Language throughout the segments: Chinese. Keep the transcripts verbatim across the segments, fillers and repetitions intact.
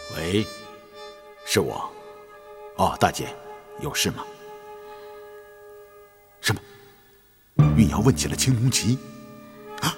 喂，是我。哦，大姐，有事吗？什么？运瑶问起了青龙旗？啊！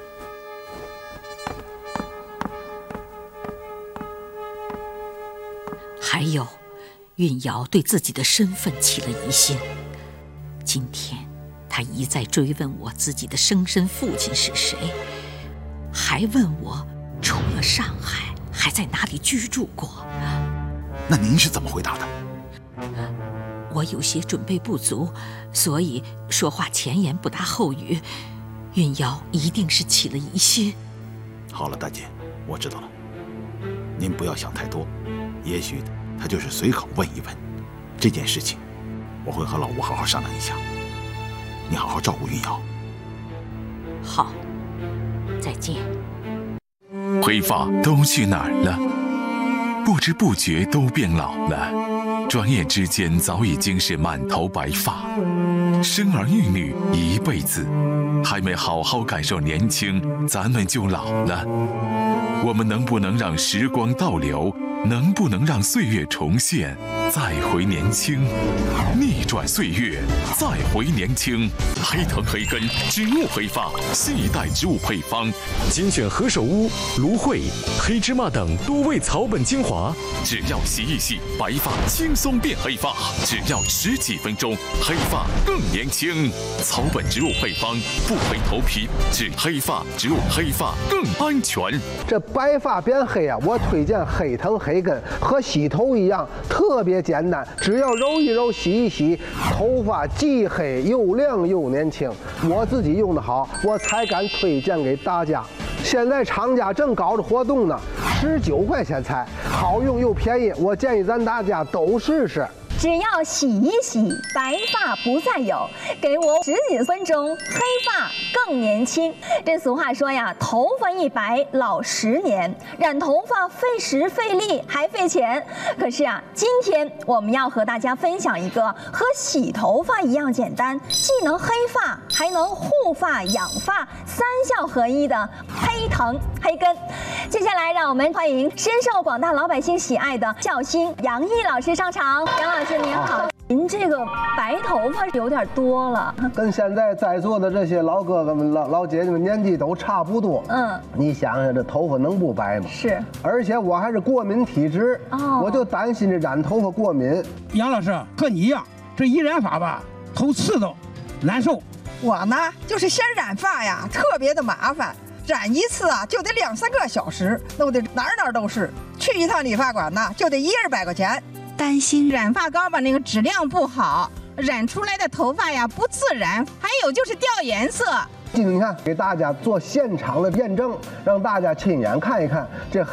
还有，运瑶对自己的身份起了疑心。今天，她一再追问我自己的生身父亲是谁，还问我除了上海还在哪里居住过。 那您是怎么回答的？ 我有些准备不足，所以说话前言不搭后语。运瑶一定是起了疑心。 好了，大姐，我知道了。您不要想太多，也许他就是随口问一问。这件事情，我会和老吴好好商量一下。你好好照顾运瑶。 好，再见。 黑发都去哪儿了？不知不觉都变老了，转眼之间早已经是满头白发。生儿育女一辈子，还没好好感受年轻，咱们就老了。我们能不能让时光倒流？能不能让岁月重现，再回年轻？逆转岁月，再回年轻。黑藤黑根植物黑发，新一代植物配方， 精选何首乌、芦荟、黑芝麻等多味草本精华， 只要洗一洗，白发轻松变黑发，只要十几分钟，黑发更年轻。草本植物配方，不黑头皮，治黑发，植物黑发更安全。 这白发变黑啊，我推荐黑藤黑根，和洗头一样，特别简单，只要揉一揉，洗一洗，头发既黑又亮又年轻。我自己用的好，我才敢推荐给大家。现在厂家正搞着活动呢，十九块钱才，好用又便宜，我建议咱大家都试试。 只要洗一洗，白发不再有，给我十几分钟，黑发更年轻。这俗话说呀，头发一白老十年，染头发费时费力还费钱。可是啊，今天我们要和大家分享一个和洗头发一样简单，既能黑发还能护发养发，三效合一的黑藤黑根。接下来让我们欢迎深受广大老百姓喜爱的笑星杨毅老师上场。杨老师您好，您这个白头发有点多了， 跟现在在座的这些老哥哥们、老老姐姐们年纪都差不多。 嗯， 你想想这头发能不白吗？ 是， 而且我还是过敏体质， 哦， 我就担心这染头发过敏。 杨老师和你一样，这一染发吧，头刺挠，难受。 我呢，就是嫌染发呀特别的麻烦，染一次啊就得两三个小时，弄得哪哪都是。去一趟理发馆呢，就得一二百块钱。 担心染发膏吧那个质量不好，染出来的头发呀不自然，还有就是掉颜色。 你看，给大家做现场的验证，让大家亲眼看一看这